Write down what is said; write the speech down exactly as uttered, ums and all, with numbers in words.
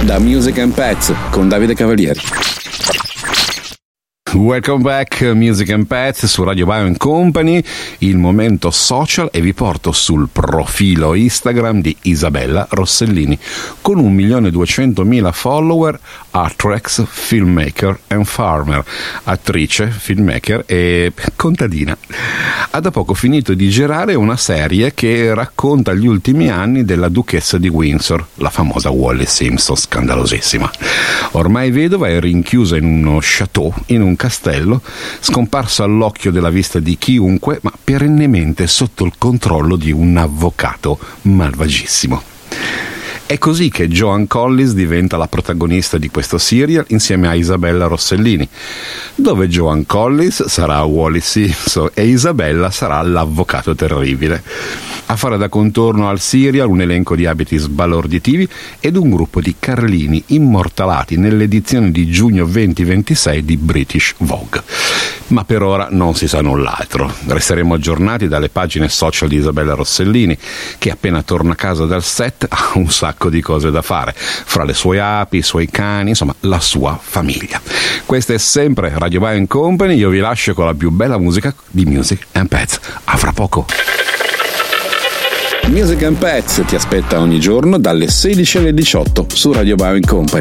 da Music and Pets con Davide Cavalieri. Welcome back, Music and Pets su Radio Bio and Company, il momento social, e vi porto sul profilo Instagram di Isabella Rossellini con un milione e duecentomila follower, actress, filmmaker and farmer, attrice, filmmaker e contadina. Ha da poco finito di girare una serie che racconta gli ultimi anni della duchessa di Windsor, la famosa Wallis Simpson, scandalosissima. Ormai vedova è rinchiusa in uno chateau, in un castello, scomparsa all'occhio della vista di chiunque, ma perennemente sotto il controllo di un avvocato malvagissimo. È così che Joan Collins diventa la protagonista di questo serial insieme a Isabella Rossellini, dove Joan Collins sarà Wallis Simpson e Isabella sarà l'avvocato terribile. A fare da contorno al serial un elenco di abiti sbalorditivi ed un gruppo di Carlini immortalati nell'edizione di giugno duemilaventisei di British Vogue. Ma per ora non si sa null'altro. Resteremo aggiornati dalle pagine social di Isabella Rossellini, che appena torna a casa dal set ha un sacco di cose da fare, fra le sue api, i suoi cani, insomma la sua famiglia. Questa è sempre Radio Bio and Company, io vi lascio con la più bella musica di Music and Pets. A fra poco. Music and Pets ti aspetta ogni giorno dalle sedici alle diciotto su Radio Bio and Company.